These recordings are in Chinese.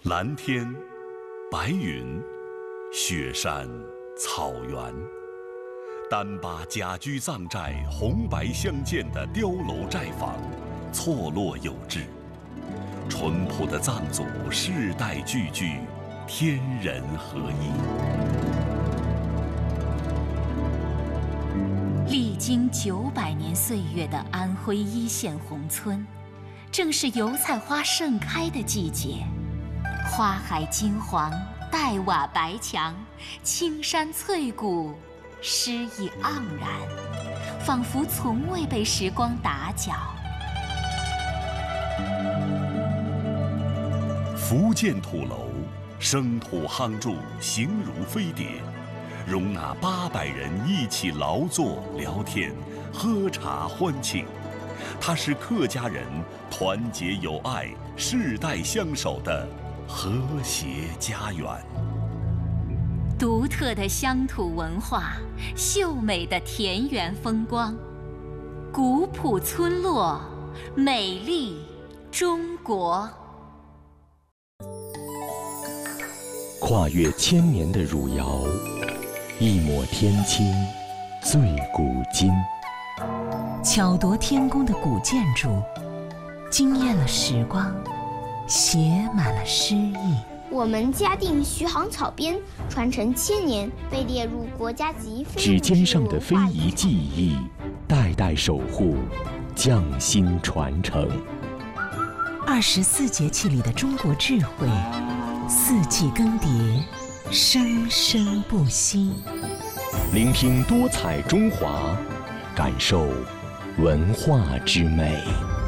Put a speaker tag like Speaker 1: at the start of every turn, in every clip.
Speaker 1: 蓝天、白云、雪山、草原，单把家居藏寨红白相间的碉楼寨房，错落有致。淳朴的藏族世代聚居，天人合一。
Speaker 2: 历经900年岁月的安徽一线宏村，正是油菜花盛开的季节。花海金黄，黛瓦白墙，青山翠谷，诗意盎然，仿佛从未被时光打搅。
Speaker 1: 福建土楼，生土夯筑，形如飞碟，容纳800人一起劳作、聊天、喝茶欢庆。它是客家人团结友爱、世代相守的和谐家园。
Speaker 2: 独特的乡土文化，秀美的田园风光，古朴村落，美丽中国。
Speaker 3: 跨越1000年的汝窑，一抹天青，醉古今。
Speaker 2: 巧夺天工的古建筑，惊艳了时光，写满了诗意。
Speaker 4: 我们嘉定徐杭草编传承1000年，被列入国家级非
Speaker 3: 指尖上的非遗技艺，代代守护，匠心传承。
Speaker 2: 24节气里的中国智慧，四季更迭，生生不息。
Speaker 3: 聆听多彩中华，感受文化之美。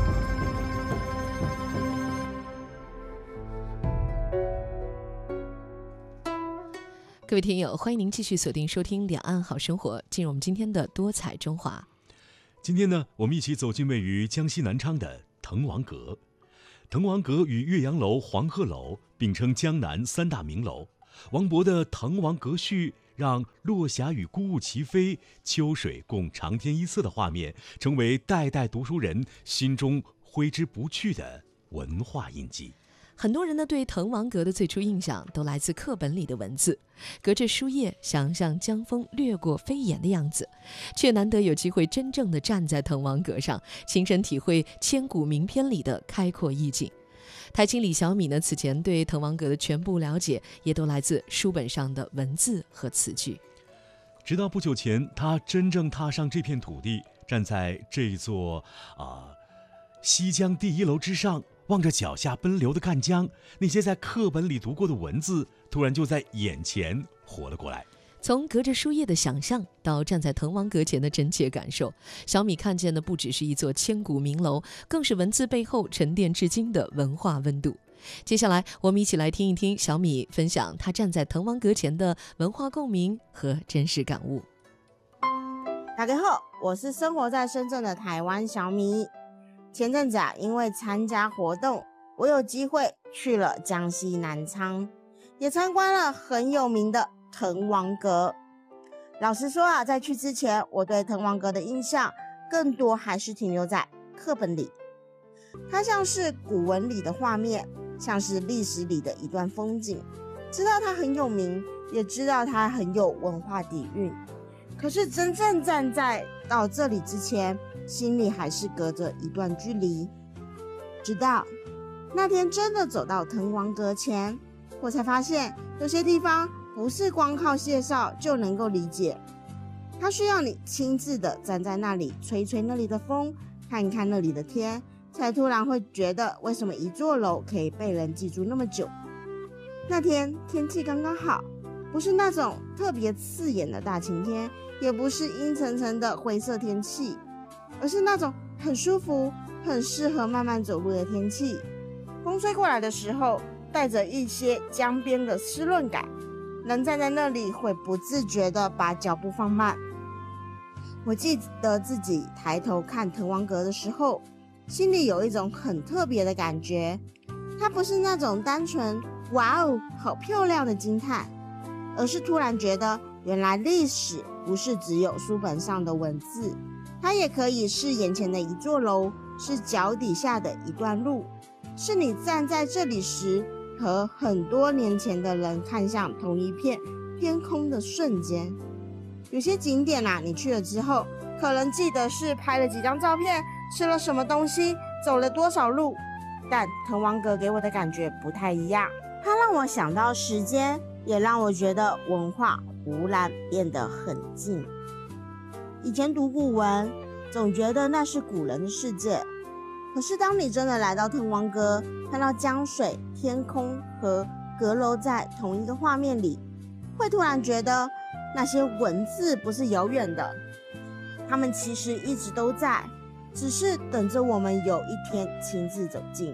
Speaker 5: 各位听友，欢迎您继续锁定收听两岸好生活，进入我们今天的多彩中华。
Speaker 6: 今天呢，我们一起走进位于江西南昌的滕王阁。滕王阁与岳阳楼、黄鹤楼并称江南3大名楼。王勃的《滕王阁序》让落霞与孤鹜齐飞、秋水共长天一色的画面，成为代代读书人心中挥之不去的文化印记。
Speaker 5: 很多人呢对滕王阁的最初印象都来自课本里的文字，隔着书页想象江风掠过飞檐的样子，却难得有机会真正的站在滕王阁上，亲身体会千古名篇里的开阔意境。台青李小米呢，此前对滕王阁的全部了解也都来自书本上的文字和词句。
Speaker 6: 直到不久前，他真正踏上这片土地，站在这座西江第1楼之上，望着脚下奔流的赣江，那些在课本里读过的文字突然就在眼前活了过来。
Speaker 5: 从隔着书页的想象到站在滕王阁前的真切感受，小米看见的不只是一座千古名楼，更是文字背后沉淀至今的文化温度。接下来我们一起来听一听小米分享他站在滕王阁前的文化共鸣和真实感悟。
Speaker 7: 大家好，我是生活在深圳的台湾小米。前阵子因为参加活动，我有机会去了江西南昌，也参观了很有名的滕王阁。老实说在去之前，我对滕王阁的印象更多还是停留在课本里。它像是古文里的画面，像是历史里的一段风景。知道它很有名，也知道它很有文化底蕴。可是真正站在到这里之前，心里还是隔着一段距离。直到那天真的走到滕王阁前，我才发现有些地方不是光靠介绍就能够理解，它需要你亲自的站在那里，吹吹那里的风，看看那里的天，才突然会觉得为什么一座楼可以被人记住那么久。那天天气刚刚好，不是那种特别刺眼的大晴天，也不是阴沉沉的灰色天气，而是那种很舒服、很适合慢慢走路的天气。风吹过来的时候，带着一些江边的湿润感，人站在那里会不自觉地把脚步放慢。我记得自己抬头看滕王阁的时候，心里有一种很特别的感觉。它不是那种单纯哇哦好漂亮的惊叹，而是突然觉得原来历史不是只有书本上的文字，它也可以是眼前的一座楼，是脚底下的一段路，是你站在这里时和很多年前的人看向同一片天空的瞬间。有些景点你去了之后，可能记得是拍了几张照片，吃了什么东西，走了多少路，但滕王阁给我的感觉不太一样。它让我想到时间，也让我觉得文化忽然变得很近。以前读古文，总觉得那是古人的世界，可是当你真的来到滕王阁，看到江水、天空和阁楼在同一个画面里，会突然觉得那些文字不是遥远的，他们其实一直都在，只是等着我们有一天亲自走近。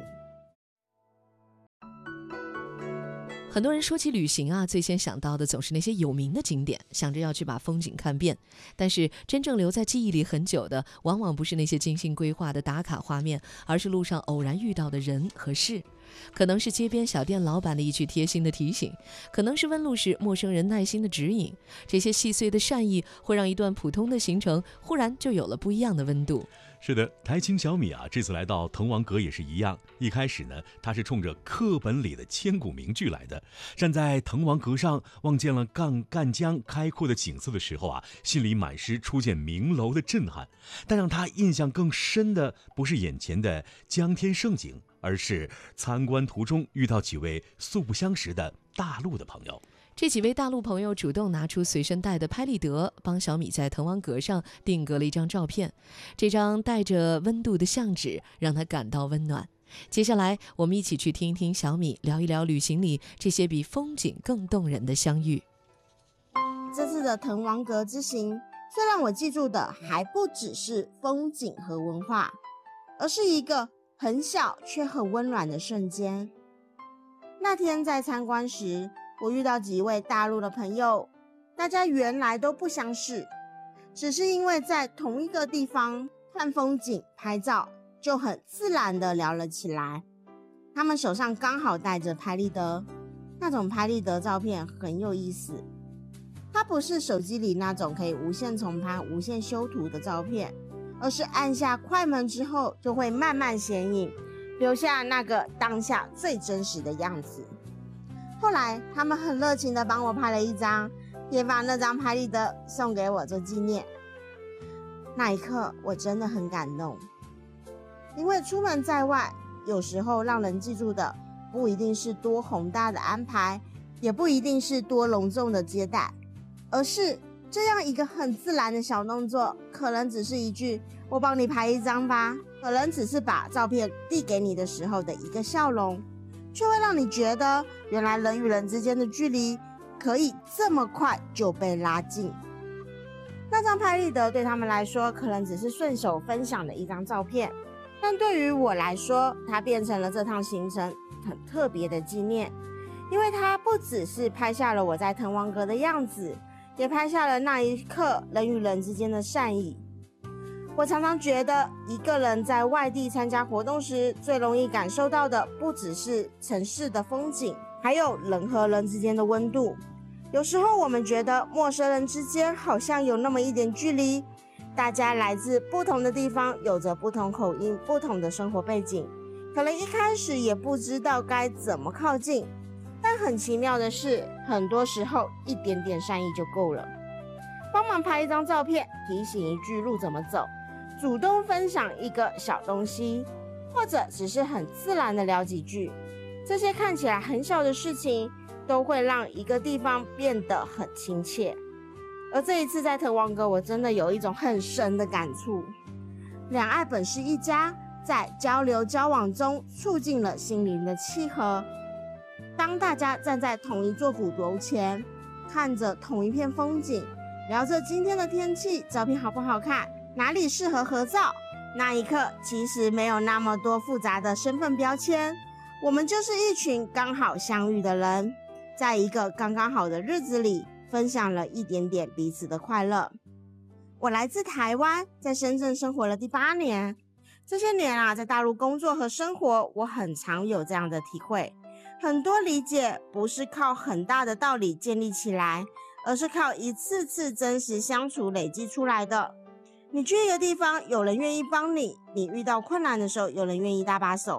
Speaker 5: 很多人说起旅行最先想到的总是那些有名的景点，想着要去把风景看遍。但是真正留在记忆里很久的，往往不是那些精心规划的打卡画面，而是路上偶然遇到的人和事。可能是街边小店老板的一句贴心的提醒，可能是问路时陌生人耐心的指引。这些细碎的善意会让一段普通的行程忽然就有了不一样的温度。
Speaker 6: 是的，台青小米这次来到滕王阁也是一样。一开始呢，他是冲着课本里的千古名句来的。站在滕王阁上，望见了赣江开阔的景色的时候心里满是初见名楼的震撼。但让他印象更深的，不是眼前的江天盛景，而是参观途中遇到几位素不相识的大陆的朋友。
Speaker 5: 这几位大陆朋友主动拿出随身带的拍立得，帮小米在滕王阁上定格了一张照片。这张带着温度的相纸让他感到温暖。接下来我们一起去听一听小米聊一聊旅行里这些比风景更动人的相遇。
Speaker 7: 这次的滕王阁之行，最让我记住的还不只是风景和文化，而是一个很小却很温暖的瞬间。那天在参观时，我遇到几位大陆的朋友，大家原来都不相识，只是因为在同一个地方看风景拍照，就很自然地聊了起来。他们手上刚好带着拍立得，那种拍立得照片很有意思，它不是手机里那种可以无限重拍、无限修图的照片，而是按下快门之后就会慢慢显影，留下那个当下最真实的样子。后来他们很热情地帮我拍了一张，也把那张拍立得送给我做纪念。那一刻我真的很感动，因为出门在外，有时候让人记住的不一定是多宏大的安排，也不一定是多隆重的接待，而是这样一个很自然的小动作，可能只是一句“我帮你拍一张吧”，可能只是把照片递给你的时候的一个笑容，却会让你觉得原来人与人之间的距离可以这么快就被拉近。那张拍立得对他们来说可能只是顺手分享的一张照片，但对于我来说，它变成了这趟行程很特别的纪念，因为它不只是拍下了我在滕王阁的样子，也拍下了那一刻人与人之间的善意。我常常觉得，一个人在外地参加活动时，最容易感受到的不只是城市的风景，还有人和人之间的温度。有时候我们觉得陌生人之间好像有那么一点距离，大家来自不同的地方，有着不同口音、不同的生活背景，可能一开始也不知道该怎么靠近。但很奇妙的是，很多时候一点点善意就够了。帮忙拍一张照片，提醒一句路怎么走，主动分享一个小东西，或者只是很自然的聊几句，这些看起来很小的事情，都会让一个地方变得很亲切。而这一次在滕王阁，我真的有一种很深的感触。两岸本是一家，在交流交往中促进了心灵的契合。当大家站在同一座古楼前，看着同一片风景，聊着今天的天气，照片好不好看，哪里适合合照，那一刻其实没有那么多复杂的身份标签，我们就是一群刚好相遇的人，在一个刚刚好的日子里，分享了一点点彼此的快乐。我来自台湾，在深圳生活了第8年。这些年在大陆工作和生活，我很常有这样的体会。很多理解不是靠很大的道理建立起来，而是靠一次次真实相处累积出来的。你去一个地方，有人愿意帮你；你遇到困难的时候，有人愿意搭把手；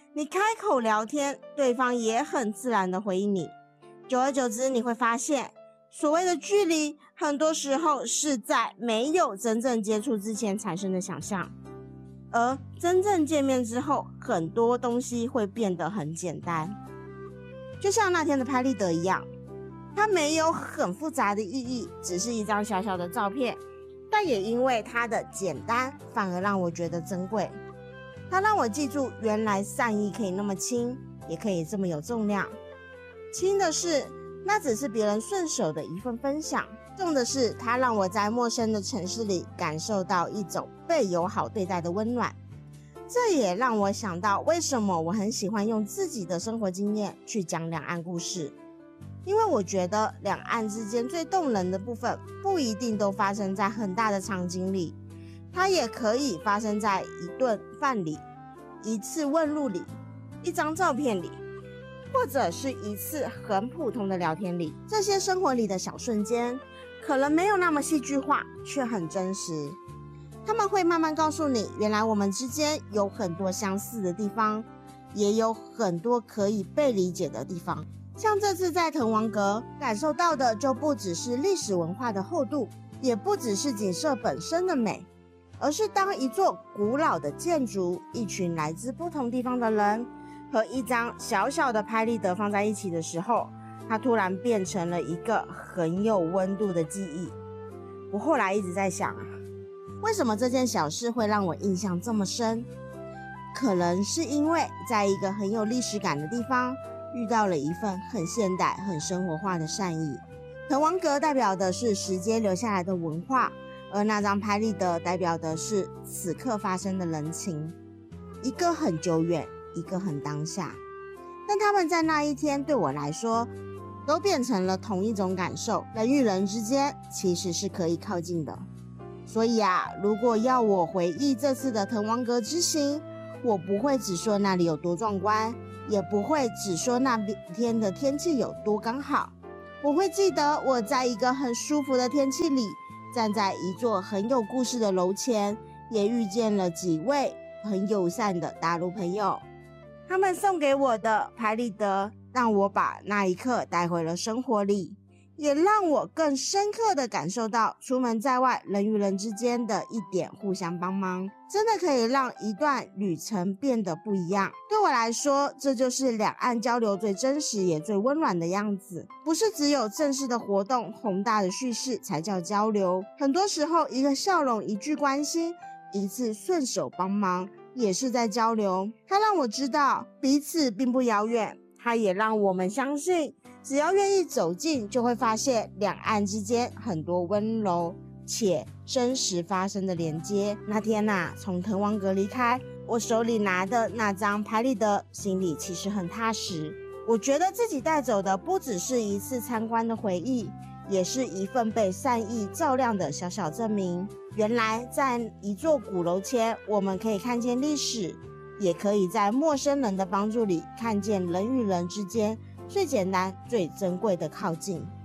Speaker 7: 你开口聊天，对方也很自然的回应你。久而久之，你会发现，所谓的距离，很多时候是在没有真正接触之前产生的想象，而真正见面之后，很多东西会变得很简单。就像那天的拍立得一样，它没有很复杂的意义，只是一张小小的照片，但也因为它的简单，反而让我觉得珍贵。它让我记住，原来善意可以那么轻，也可以这么有重量。轻的是，那只是别人顺手的一份分享；重的是，它让我在陌生的城市里感受到一种被友好对待的温暖。这也让我想到，为什么我很喜欢用自己的生活经验去讲两岸故事。因为我觉得两岸之间最动人的部分，不一定都发生在很大的场景里，它也可以发生在一顿饭里、一次问路里、一张照片里，或者是一次很普通的聊天里。这些生活里的小瞬间，可能没有那么戏剧化，却很真实。他们会慢慢告诉你，原来我们之间有很多相似的地方，也有很多可以被理解的地方。像这次在滕王阁感受到的，就不只是历史文化的厚度，也不只是景色本身的美，而是当一座古老的建筑、一群来自不同地方的人和一张小小的拍立得放在一起的时候，它突然变成了一个很有温度的记忆。我后来一直在想，为什么这件小事会让我印象这么深？可能是因为在一个很有历史感的地方，遇到了一份很现代、很生活化的善意。滕王阁代表的是时间留下来的文化，而那张拍立得代表的是此刻发生的人情，一个很久远，一个很当下，但他们在那一天对我来说都变成了同一种感受，人与人之间其实是可以靠近的。所以如果要我回忆这次的滕王阁之行，我不会只说那里有多壮观，也不会只说那天的天气有多刚好，我会记得我在一个很舒服的天气里，站在一座很有故事的楼前，也遇见了几位很友善的大陆朋友。他们送给我的拍立得，让我把那一刻带回了生活里，也让我更深刻地感受到出门在外人与人之间的一点互相帮忙，真的可以让一段旅程变得不一样。对我来说，这就是两岸交流最真实也最温暖的样子。不是只有正式的活动、宏大的叙事才叫交流，很多时候一个笑容、一句关心、一次顺手帮忙也是在交流。它让我知道彼此并不遥远，它也让我们相信，只要愿意走近，就会发现两岸之间很多温柔且真实发生的连接。那天从滕王阁离开，我手里拿的那张拍立得，心里其实很踏实。我觉得自己带走的不只是一次参观的回忆，也是一份被善意照亮的小小证明。原来在一座古楼前，我们可以看见历史，也可以在陌生人的帮助里看见人与人之间最简单、最珍贵的靠近。